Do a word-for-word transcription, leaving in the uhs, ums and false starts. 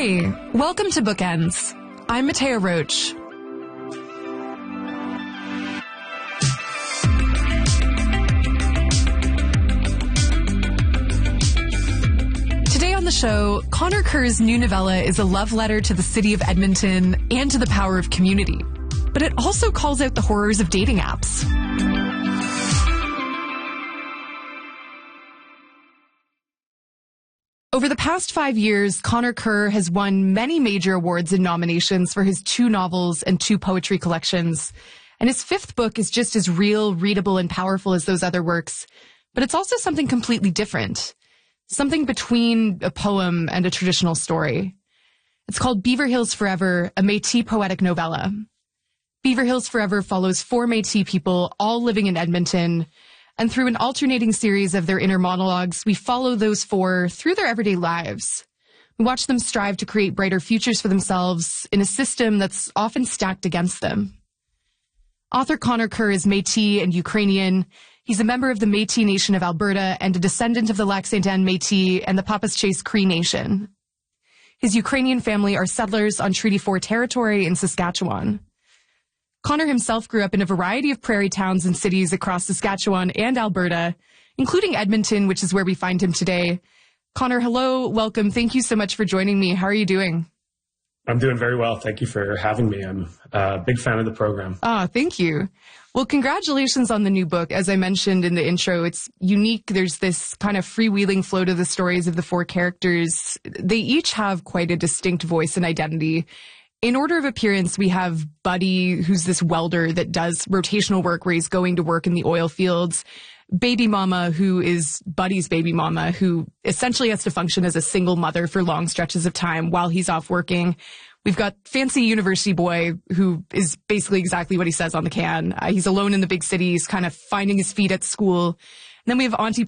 Hey, welcome to Bookends. I'm Matea Roach. Today on the show, Connor Kerr's new novella is a love letter to the city of Edmonton and to the power of community. But it also calls out the horrors of dating apps. Over the past five years, Connor Kerr has won many major awards and nominations for his two novels and two poetry collections. And his fifth book is just as real, readable, and powerful as those other works. But it's also something completely different. Something between a poem and a traditional story. It's called Beaver Hills Forever, a Métis poetic novella. Beaver Hills Forever follows four Métis people, all living in Edmonton. And through an alternating series of their inner monologues, we follow those four through their everyday lives. We watch them strive to create brighter futures for themselves in a system that's often stacked against them. Author Connor Kerr is Métis and Ukrainian. He's a member of the Métis Nation of Alberta and a descendant of the Lac-Saint-Anne Métis and the Papas-Chase Cree Nation. His Ukrainian family are settlers on Treaty four territory in Saskatchewan. Connor himself grew up in a variety of prairie towns and cities across Saskatchewan and Alberta, including Edmonton, which is where we find him today. Connor, hello, welcome. Thank you so much for joining me. How are you doing? I'm doing very well. Thank you for having me. I'm a big fan of the program. Ah, thank you. Well, congratulations on the new book. As I mentioned in the intro, it's unique. There's this kind of freewheeling flow to the stories of the four characters. They each have quite a distinct voice and identity. In order of appearance, we have Buddy, who's this welder that does rotational work where he's going to work in the oil fields. Baby Mama, who is Buddy's baby mama, who essentially has to function as a single mother for long stretches of time while he's off working. We've got Fancy University Boy, who is basically exactly what he says on the can. Uh, he's alone in the big city. He's kind of finding his feet at school. And then we have Auntie